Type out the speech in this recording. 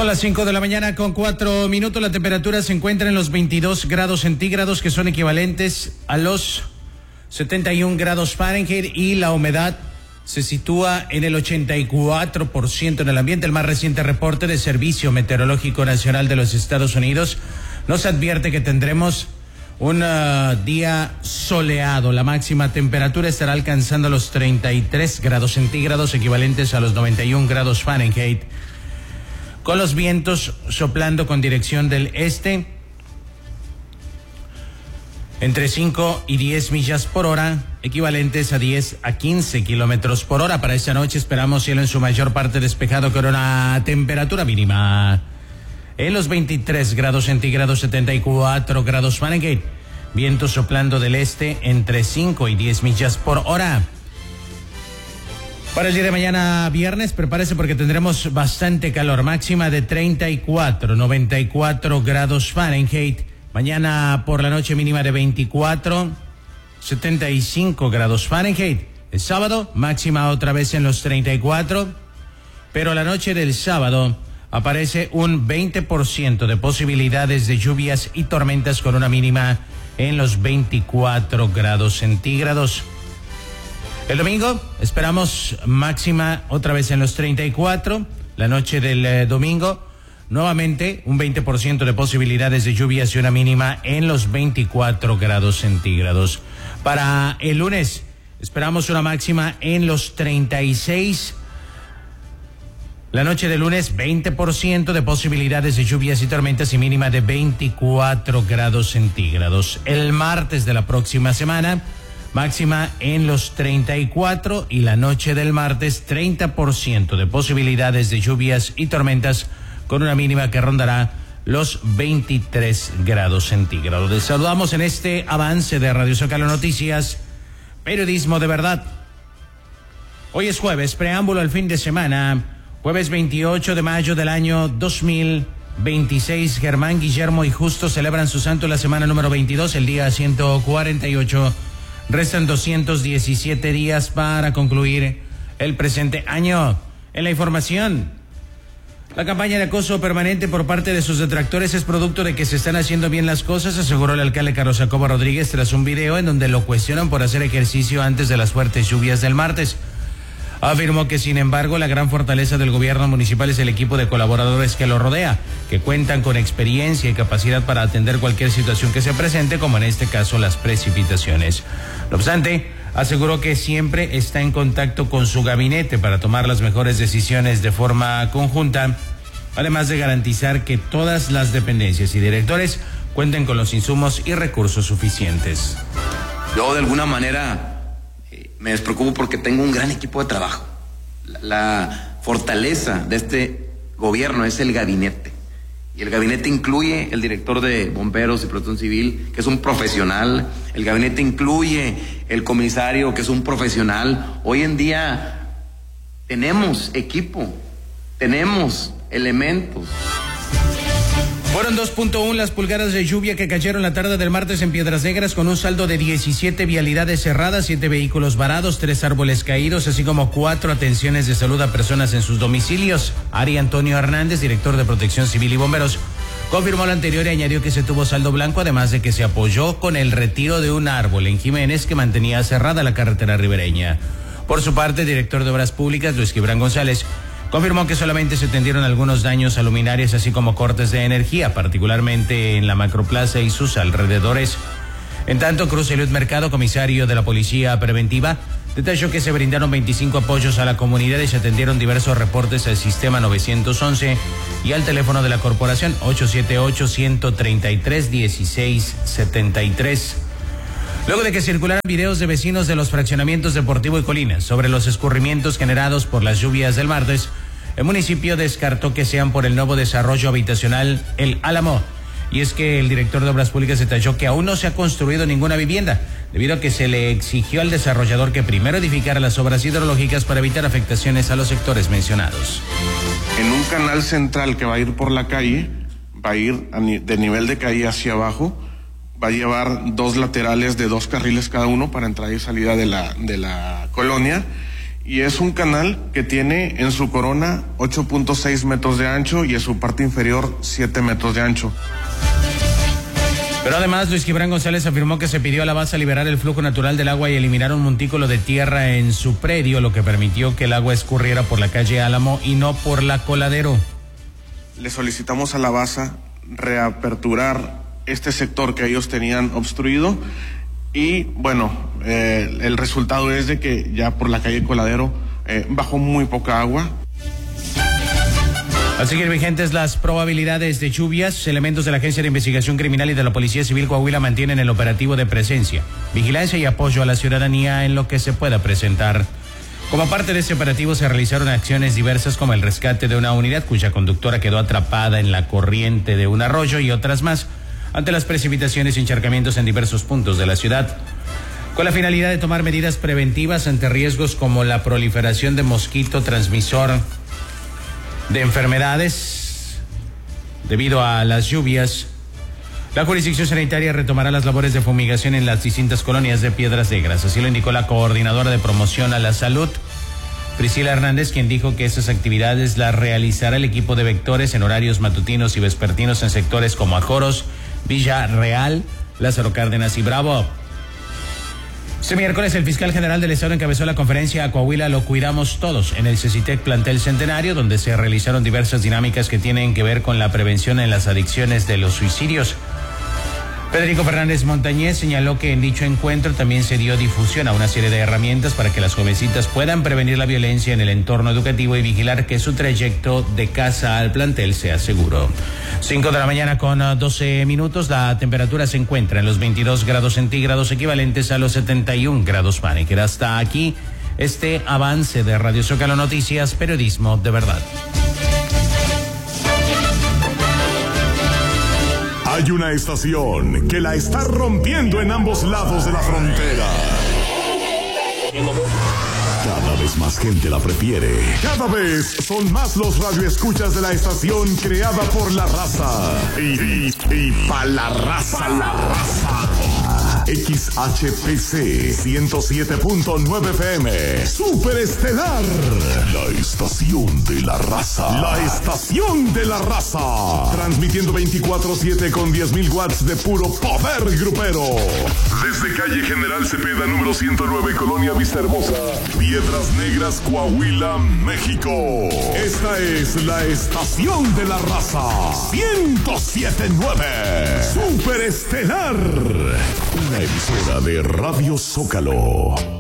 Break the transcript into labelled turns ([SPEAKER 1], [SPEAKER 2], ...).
[SPEAKER 1] Son las 5 de la mañana con 4 minutos. La temperatura se encuentra en los 22 grados centígrados, que son equivalentes a los 71 grados Fahrenheit, y la humedad se sitúa en el 84% en el ambiente. El más reciente reporte del Servicio Meteorológico Nacional de los Estados Unidos nos advierte que tendremos un día soleado. La máxima temperatura estará alcanzando los 33 grados centígrados, equivalentes a los 91 grados Fahrenheit, con los vientos soplando con dirección del este entre 5 y 10 millas por hora, equivalentes a 10 a 15 kilómetros por hora. Para esta noche esperamos cielo en su mayor parte despejado, con una temperatura mínima en los 23 grados centígrados, 74 grados Fahrenheit. Viento soplando del este entre 5 y 10 millas por hora. Para el día de mañana viernes, prepárese porque tendremos bastante calor. Máxima de 34, 94 grados Fahrenheit. Mañana por la noche mínima de 24, 75 grados Fahrenheit. El sábado, máxima otra vez en los 34, pero la noche del sábado aparece un 20% de posibilidades de lluvias y tormentas, con una mínima en los 24 grados centígrados. El domingo esperamos máxima otra vez en los 34. La noche del domingo, nuevamente un 20% de posibilidades de lluvias y una mínima en los 24 grados centígrados. Para el lunes esperamos una máxima en los 36. La noche de lunes, 20% de posibilidades de lluvias y tormentas y mínima de 24 grados centígrados. El martes de la próxima semana, máxima en los 34, y la noche del martes 30% de posibilidades de lluvias y tormentas, con una mínima que rondará los 23 grados centígrados. Les saludamos en este avance de Radio Zócalo Noticias, periodismo de verdad. Hoy es jueves, preámbulo al fin de semana, jueves 28 de mayo del año 2026. Germán, Guillermo y Justo celebran su santo la semana número 22, el día 148. Restan 217 días para concluir el presente año. En la información, la campaña de acoso permanente por parte de sus detractores es producto de que se están haciendo bien las cosas, aseguró el alcalde Carlos Jacobo Rodríguez tras un video en donde lo cuestionan por hacer ejercicio antes de las fuertes lluvias del martes. Afirmó que, sin embargo, la gran fortaleza del gobierno municipal es el equipo de colaboradores que lo rodea, que cuentan con experiencia y capacidad para atender cualquier situación que se presente, como en este caso las precipitaciones. No obstante, aseguró que siempre está en contacto con su gabinete para tomar las mejores decisiones de forma conjunta, además de garantizar que todas las dependencias y directores cuenten con los insumos y recursos suficientes.
[SPEAKER 2] Yo, de alguna manera, me despreocupo porque tengo un gran equipo de trabajo. La fortaleza de este gobierno es el gabinete. Y el gabinete incluye el director de Bomberos y Protección Civil, que es un profesional. El gabinete incluye el comisario, que es un profesional. Hoy en día tenemos equipo, tenemos elementos.
[SPEAKER 1] Fueron 2.1 las pulgadas de lluvia que cayeron la tarde del martes en Piedras Negras, con un saldo de 17 vialidades cerradas, 7 vehículos varados, 3 árboles caídos, así como 4 atenciones de salud a personas en sus domicilios. Ari Antonio Hernández, director de Protección Civil y Bomberos, confirmó lo anterior y añadió que se tuvo saldo blanco, además de que se apoyó con el retiro de un árbol en Jiménez que mantenía cerrada la carretera ribereña. Por su parte, el director de Obras Públicas, Luis Gibran González, confirmó que solamente se atendieron algunos daños a luminarias, así como cortes de energía, particularmente en la Macroplaza y sus alrededores. En tanto, Cruz Eliud Mercado, comisario de la Policía Preventiva, detalló que se brindaron 25 apoyos a la comunidad y se atendieron diversos reportes al sistema 911 y al teléfono de la corporación 878-133-1673. Luego de que circularan videos de vecinos de los fraccionamientos Deportivo y Colinas sobre los escurrimientos generados por las lluvias del martes, el municipio descartó que sean por el nuevo desarrollo habitacional El Álamo. Y es que el director de Obras Públicas detalló que aún no se ha construido ninguna vivienda, debido a que se le exigió al desarrollador que primero edificara las obras hidrológicas para evitar afectaciones a los sectores mencionados.
[SPEAKER 3] En un canal central que va a ir por la calle, va a ir de nivel de calle hacia abajo, va a llevar 2 laterales de 2 carriles cada uno para entrada y salida de la colonia, y es un canal que tiene en su corona 8.6 metros de ancho y en su parte inferior 7 metros de ancho.
[SPEAKER 1] Pero además, Luis Gibran González afirmó que se pidió a la base liberar el flujo natural del agua y eliminar un montículo de tierra en su predio, lo que permitió que el agua escurriera por la calle Álamo y no por la Coladero.
[SPEAKER 3] Le solicitamos a la base reaperturar este sector que ellos tenían obstruido y bueno, el resultado es de que ya por la calle Coladero bajó muy poca agua.
[SPEAKER 1] Al seguir vigentes las probabilidades de lluvias, elementos de la Agencia de Investigación Criminal y de la Policía Civil Coahuila mantienen el operativo de presencia, vigilancia y apoyo a la ciudadanía en lo que se pueda presentar. Como parte de este operativo se realizaron acciones diversas como el rescate de una unidad cuya conductora quedó atrapada en la corriente de un arroyo y otras más ante las precipitaciones y encharcamientos en diversos puntos de la ciudad, con la finalidad de tomar medidas preventivas ante riesgos como la proliferación de mosquito transmisor de enfermedades debido a las lluvias. La jurisdicción sanitaria retomará las labores de fumigación en las distintas colonias de Piedras Negras, así lo indicó la coordinadora de promoción a la salud, Priscila Hernández, quien dijo que esas actividades las realizará el equipo de vectores en horarios matutinos y vespertinos en sectores como Ajoros, Villa Real, Lázaro Cárdenas y Bravo. Este miércoles el fiscal general del Estado encabezó la conferencia A Coahuila lo cuidamos todos en el CECITEC Plantel Centenario, donde se realizaron diversas dinámicas que tienen que ver con la prevención en las adicciones de los suicidios. Federico Fernández Montañez señaló que en dicho encuentro también se dio difusión a una serie de herramientas para que las jovencitas puedan prevenir la violencia en el entorno educativo y vigilar que su trayecto de casa al plantel sea seguro. 5 de la mañana con 12 minutos, la temperatura se encuentra en los 22 grados centígrados equivalentes a los 71 grados Fahrenheit. Hasta aquí este avance de Radio Zócalo Noticias, periodismo de verdad.
[SPEAKER 4] Hay una estación que la está rompiendo en ambos lados de la frontera. Cada vez más gente la prefiere. Cada vez son más los radioescuchas de la estación creada por la raza. Y pa' la raza. XHPC 107.9 FM. Superestelar. La estación de la raza. La estación de la raza. Transmitiendo 24/7 con 10,000 watts de puro poder grupero. Desde calle General Cepeda, número 109, Colonia Vista Hermosa, Piedras Negras, Coahuila, México. Esta es la estación de la raza. 107.9. Superestelar. Una emisora de Radio Zócalo.